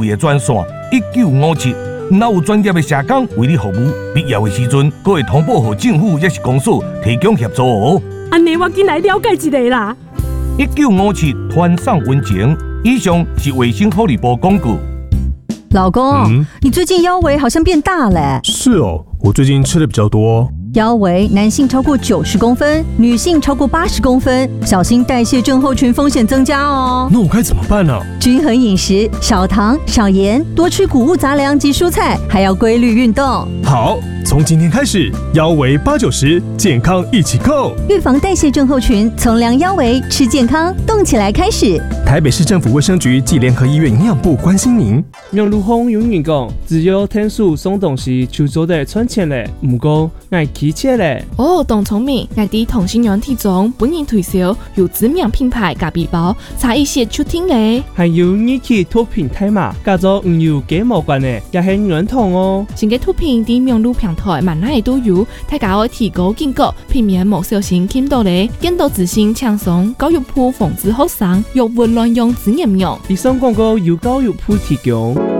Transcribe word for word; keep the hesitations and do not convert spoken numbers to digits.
的专线一九五七。若有专业的社工为你服务，必要的时阵，阁会通报给政府也是公所提供协助哦。 安尼我紧来了解一下啦。 一九五七团上温情，以上是卫生福利部广告。 老公， 嗯、 你最近腰围好像变大了。 是哦，我最近吃的比较多。 腰围男性超过九十公分，女性超过八十公分，小心代谢症候群风险增加哦。 那我该怎么办呢？ 均衡饮食，少糖少盐，多吃谷物杂粮及蔬菜，还要规律运动。 好，从今天开始，腰围八九十，健康一起扣。 预防代谢症候群，从量腰围、吃健康、动起来开始。 台北市政府卫生局暨联合医院营养部关心您。 用路风永远讲，只有天数送东西就做得存钱嘞，唔过爱提切嘞。 哦，董聪明，爱啲同心软体中本人推销有知名品牌咖啡包，差一些出听嘞。 还有你去脱平台嘛，加做唔有幾毛關嘅，也係軟糖哦。 新嘅脱平啲用路平台萬哪都有，大家可以提高警覺，避免無小心傾到咧，見到自信輕鬆，教育部防止學生用混亂用資源用。 以上廣告由教育部提供。